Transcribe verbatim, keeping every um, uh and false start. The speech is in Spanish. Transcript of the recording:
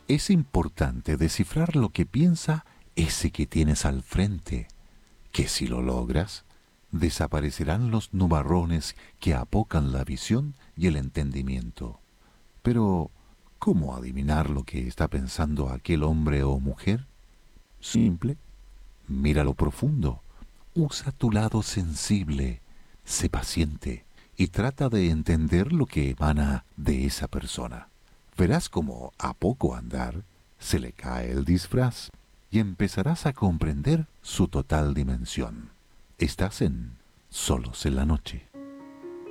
Es importante descifrar lo que piensa ese que tienes al frente, que si lo logras, desaparecerán los nubarrones que apocan la visión y el entendimiento. Pero, ¿cómo adivinar lo que está pensando aquel hombre o mujer? Simple. Mira lo profundo. Usa tu lado sensible. Sé paciente y trata de entender lo que emana de esa persona. Verás cómo a poco andar se le cae el disfraz y empezarás a comprender su total dimensión. Estás en Solos en la Noche.